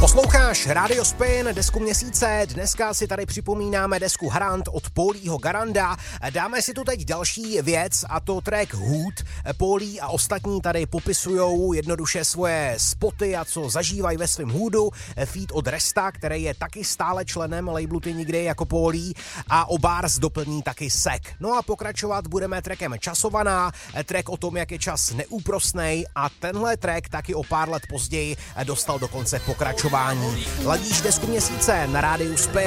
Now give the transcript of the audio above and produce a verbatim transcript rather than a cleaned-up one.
Posloucháš Radio Spin, desku měsíce, dneska si tady připomínáme desku Harant od Paulího Garanda. Dáme si tu teď další věc a to track Hood. Paulí a ostatní tady popisujou jednoduše svoje spoty a co zažívají ve svém hoodu. Feat od Resta, který je taky stále členem labelu Ty nikdy jako Paulí, a o Bars doplní taky Sek. No a pokračovat budeme trackem Časovaná, track o tom, jak je čas neúprosnej, a tenhle track taky o pár let později dostal dokonce pokračování. Ladíš desku měsíce na rádiu Spin.